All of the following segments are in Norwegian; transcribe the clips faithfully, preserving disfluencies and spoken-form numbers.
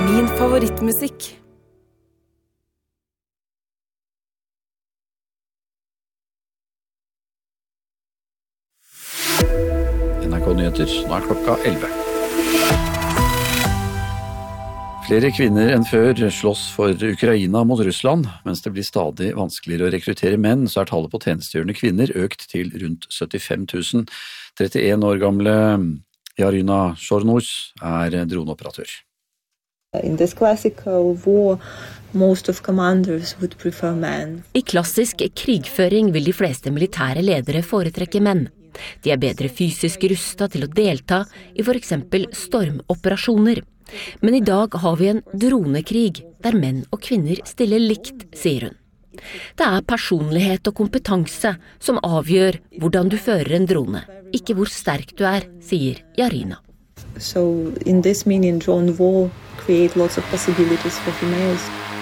Min favorittmusikk. N R K-nyheter, nå er klokka elleve. Flere kvinner enn før slåss for Ukraina mot Russland. Mens det blir stadig vanskeligere å rekruttere menn, så er tallet på tjenestegjørende kvinner økt til rundt syttifem tusen. trettien år gamle Jarina Shornus er droneoperatør. In this classical war, most of commanders would prefer men. I klassisk krigføring vil de fleste militære ledere foretrekke menn. De er bedre fysisk rustet til å delta i for eksempel stormoperasjoner. Men i dag har vi en dronekrig der menn og kvinner stiller likt, sier hun. Det er personlighet og kompetanse som avgjør hvordan du fører en drone, ikke hvor sterk du er, sier Jarina. So in this meaning, drone war create lots of possibilities for females.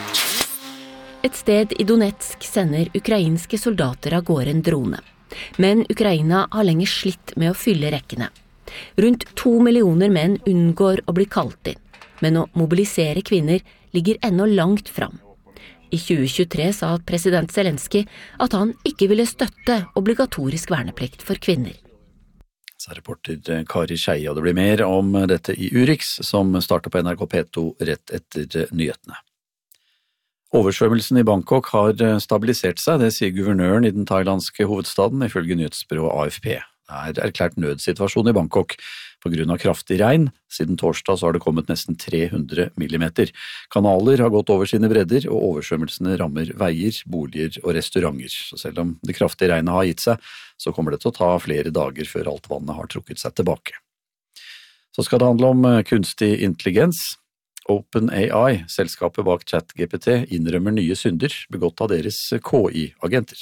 Et sted i Donetsk sender ukrainske soldater av gårde en drone. Men Ukraina har lenge slitt med å fylle rekkene. Rundt to millioner menn unngår å bli kalt inn, men å mobilisere kvinner ligger ennå langt fram. I tjue tjuetre sa president Zelensky at han ikke ville støtte obligatorisk verneplikt for kvinner. Sa reporter Kari Skeie, og det blir mer om dette i Urix, som starter på N R K P to rett etter nyhetene. Oversvømmelsen i Bangkok har stabilisert seg, det sier guvernøren i den thailandske hovedstaden, ifølge nyhetsbyrået A F P. Det er erklært nødsituasjon i Bangkok på grunn av kraftig regn. Siden torsdag så har det kommet nesten tre hundre millimeter. Kanaler har gått over sine bredder, og oversvømmelsene rammer veier, boliger og restauranter. Så selv om det kraftige regnet har gitt seg, så kommer det til å ta flere dager før alt vannet har trukket seg tilbake. Så skal det handle om kunstig intelligens. OpenAI, selskapet bak ChatGPT, innrømmer nye synder begått av deres K I-agenter.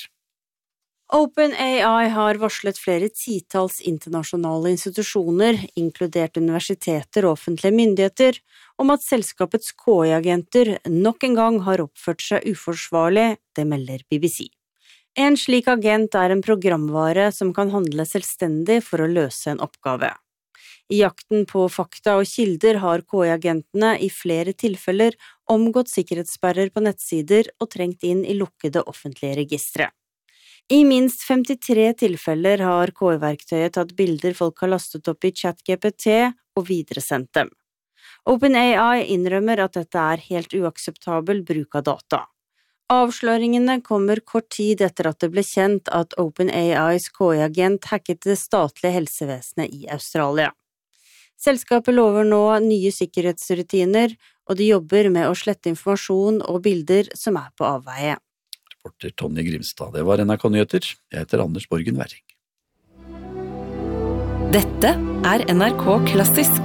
OpenAI har varslet flere titalls internasjonale institusjoner, inkludert universiteter og offentlige myndigheter, om at selskapets K I-agenter nok en gang har oppført seg uforsvarlig, det melder B B C. En slik agent er en programvare som kan handle selvstendig for å løse en oppgave. I jakten på fakta og kilder har K I-agentene i flere tilfeller omgått sikkerhetssperrer på nettsider og trengt inn i lukkede offentlige registre. I minst femtitre tilfeller har K I-verktøyet tatt bilder folk har lastet opp i ChatGPT og videresendt dem. OpenAI innrømmer at dette er helt uakseptabel bruk av data. Avsløringene kommer kort tid etter at det ble kjent at OpenAIs K I-agent hacket det statlige helsevesenet i Australia. Selskapet lover nå nye sikkerhetsrutiner, og de jobber med å slette informasjon og bilder som er på avveie. Reporter Tonje Grimstad, det var N R K-nyheter. Jeg heter Anders Borgen Werring. Dette er N R K Klassisk.